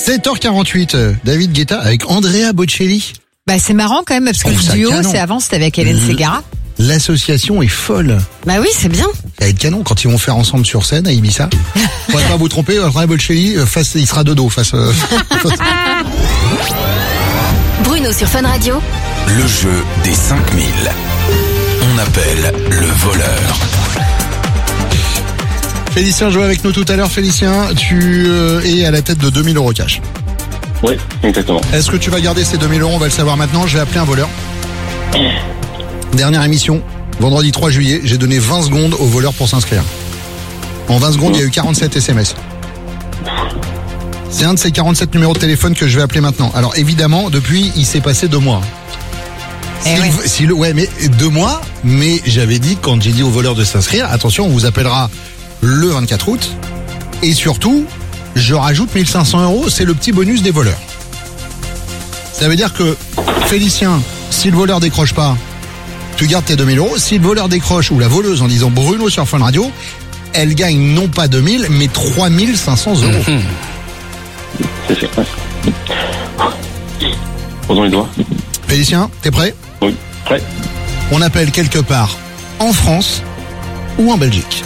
7h48, David Guetta avec Andrea Bocelli. Bah c'est marrant quand même parce que le duo, c'était avec Hélène Ségara. L'association est folle. Bah oui, c'est bien. Ça va être canon quand ils vont faire ensemble sur scène à Ibiza. Faudrait pas vous tromper, Andrea Bocelli, il sera de dos face. Bruno sur Fun Radio. Le jeu des 5000. On appelle le voleur. Félicien jouait avec nous tout à l'heure. Félicien, tu es à la tête de 2000 € cash. Oui, exactement. Est-ce que tu vas garder ces 2000 €? On va le savoir maintenant. Je vais appeler un voleur. Dernière émission, vendredi 3 juillet, j'ai donné 20 secondes au voleur pour s'inscrire. En 20 secondes, il y a eu 47 SMS. C'est un de ces 47 numéros de téléphone que je vais appeler maintenant. Alors évidemment, depuis, il s'est passé 2 mois. Mais 2 mois, mais j'avais dit, quand j'ai dit au voleur de s'inscrire, attention, on vous appellera le 24 août. Et surtout, je rajoute 1500 €, c'est le petit bonus des voleurs. Ça veut dire que, Félicien, si le voleur décroche pas, tu gardes tes 2000 €. Si le voleur décroche, ou la voleuse en disant Bruno sur Fun Radio, elle gagne non pas 2000, mais 3500 €. C'est sûr. Posons les doigts. Félicien, t'es prêt? Oui, prêt. On appelle quelque part en France ou en Belgique.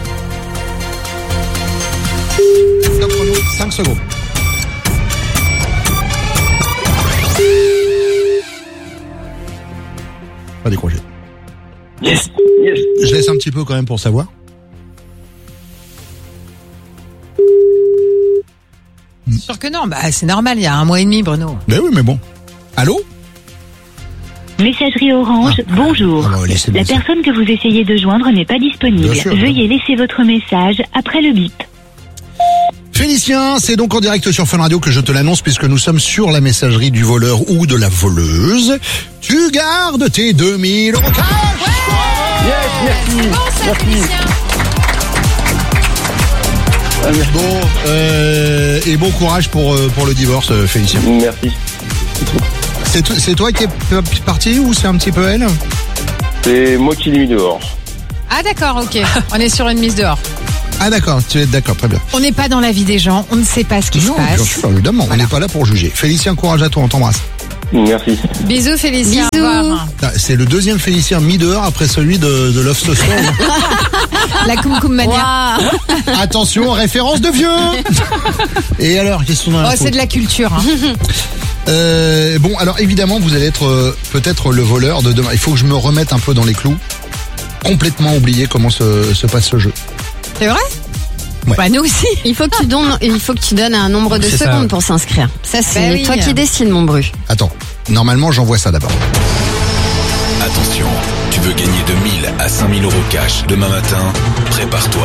Top chrono, 5 secondes. Pas décrocher. Yes. Je laisse un petit peu quand même pour savoir. Sûr que non, bah c'est normal, il y a 1 mois et demi, Bruno. Ben oui, mais bon. Allô? Messagerie Orange, bonjour. La personne que vous essayez de joindre n'est pas disponible. Bien sûr. Veuillez laisser votre message après le bip. Félicien, c'est donc en direct sur Fun Radio que je te l'annonce puisque nous sommes sur la messagerie du voleur ou de la voleuse. Tu gardes tes 2000 € cash. Merci. Bon, et bon courage pour le divorce, Félicien. Merci. C'est toi qui es parti ou c'est un petit peu elle? C'est moi qui l'ai mis dehors. Ah d'accord, ok. On est sur une mise dehors. Ah d'accord, tu es d'accord, très bien. On n'est pas dans la vie des gens, on ne sait pas ce qui se passe. Bien sûr, évidemment, on n'est pas là pour juger. Félicien, courage à toi, on t'embrasse. Merci. Bisous Félicien. Bisous. Au revoir. C'est le deuxième Félicien mis dehors après celui de Love So Strong. La Koum Koum Mania. Wow. Attention, référence de vieux. Et alors, qu'est-ce qu'on a? Oh, c'est de la culture. Hein. Bon, alors évidemment, vous allez être peut-être le voleur de demain. Il faut que je me remette un peu dans les clous. Complètement oublié comment se passe ce jeu. C'est vrai? Ouais. Bah nous aussi. Il faut que tu donnes un nombre de C'est ça, secondes ouais. pour s'inscrire. Ça, c'est Bah oui. toi qui décides, mon Bru. Attends, normalement, j'envoie ça d'abord. Attention, tu veux gagner de 1000 à 5000 € cash demain matin? Prépare-toi.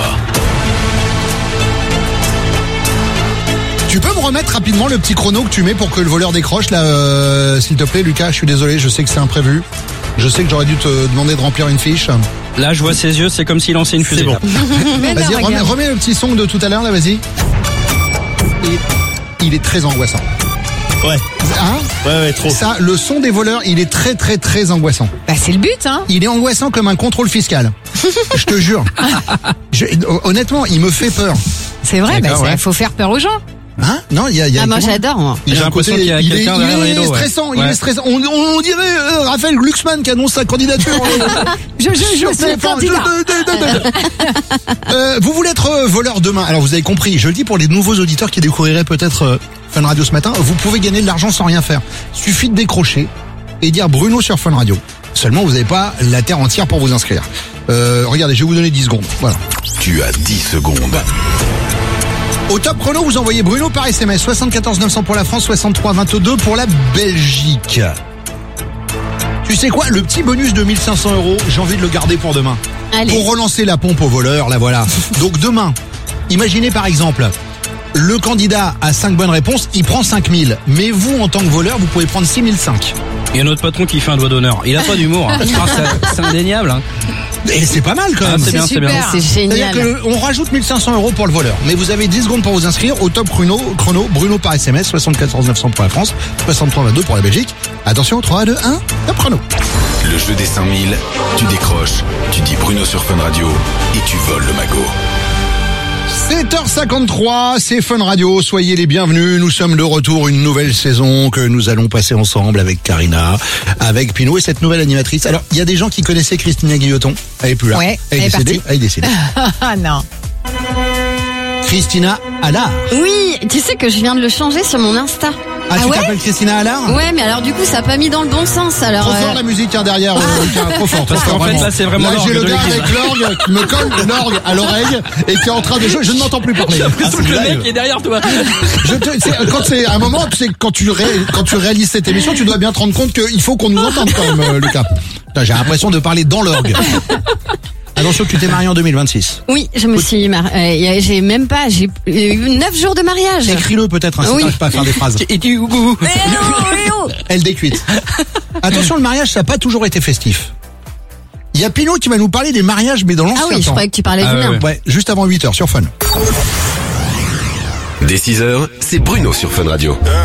Tu peux me remettre rapidement le petit chrono que tu mets pour que le voleur décroche là, s'il te plaît, Lucas? Je suis désolé, je sais que c'est imprévu. Je sais que j'aurais dû te demander de remplir une fiche. Là, je vois ses yeux, c'est comme s'il lançait une fusée. C'est bon. Mais non, Vas-y, regarde. remets le petit son de tout à l'heure là, vas-y. Et il est très angoissant. Ouais. Hein? Ouais, trop. Ça, le son des voleurs, il est très très très angoissant. Bah c'est le but, hein. Il est angoissant comme un contrôle fiscal. Je te jure. Honnêtement, il me fait peur. C'est vrai, bah D'accord, ouais. faut faire peur aux gens. Hein? Non, il y a Ah, moi, comment? j'adore, moi. Il J'ai a un l'impression côté- qu'il y a quelqu'un derrière le il est rideau, ouais. stressant, il Ouais. est stressant. On dirait Raphaël Glucksmann qui annonce sa candidature. Je suis candidat. Vous voulez être voleur demain? Alors vous avez compris, je le dis pour les nouveaux auditeurs qui découvriraient peut-être Fun Radio ce matin, vous pouvez gagner de l'argent sans rien faire. Suffit de décrocher et dire Bruno sur Fun Radio. Seulement vous n'avez pas la terre entière pour vous inscrire. Regardez, je vais vous donner 10 secondes. Voilà. Tu as 10 secondes. Au top chrono, vous envoyez Bruno par SMS, 74 900 pour la France, 63 22 pour la Belgique. Tu sais quoi, le petit bonus de 1500 €, j'ai envie de le garder pour demain. Allez. Pour relancer la pompe au voleur, là voilà. Donc demain, imaginez par exemple, le candidat a 5 bonnes réponses, il prend 5000. Mais vous, en tant que voleur, vous pouvez prendre 6005. Il y a notre patron qui fait un doigt d'honneur. Il a pas d'humour. Hein. C'est indéniable. Hein. Et c'est pas mal quand Ah, même. c'est bien, c'est bien. super. C'est C'est-à-dire génial. qu'on rajoute 1500 € pour le voleur. Mais vous avez 10 secondes pour vous inscrire au top chrono, Bruno par SMS, 74 900 pour la France, 63 22 pour la Belgique. Attention, 3, 2, 1, top chrono. Le jeu des 5000, tu décroches, tu dis Bruno sur Fun Radio et tu voles le magot. 7h53, c'est Fun Radio, soyez les bienvenus, nous sommes de retour, une nouvelle saison que nous allons passer ensemble avec Karina, avec Pinot et cette nouvelle animatrice. Alors, il y a des gens qui connaissaient Christina Guilloton, elle est plus là, Ouais, elle est décédée, elle est décédée. Ah non. Christina Allard. Oui, tu sais que je viens de le changer sur mon Insta. Ah, tu ouais t'appelles Christina Allard? Ouais, mais alors du coup, ça a pas mis dans le bon sens. Alors, Trop fort la musique derrière, trop fort. Parce qu'en fait, là, c'est vraiment j'ai le l'orgue de gars l'équipe. avec l'orgue qui me colle l'orgue à l'oreille et qui est en train de jouer. Je ne m'entends plus parler. Surtout que le mec est derrière toi. Quand c'est un moment, tu sais, quand tu réalises cette émission, tu dois bien te rendre compte qu'il faut qu'on nous entende quand même, Lucas. Putain, j'ai l'impression de parler dans l'orgue. Attention, tu t'es marié en 2026. Oui, je me suis mariée. J'ai eu 9 jours de mariage. Écris-le peut-être, si t'arrives pas à faire des phrases. Et tu gougou. Elle décuite. Attention, le mariage, ça n'a pas toujours été festif. Il y a Pinot qui va nous parler des mariages, mais dans l'ancien Ah oui, je temps. croyais que tu parlais du mien. Ouais, juste avant 8h sur Fun. Dès 6h, c'est Bruno sur Fun Radio.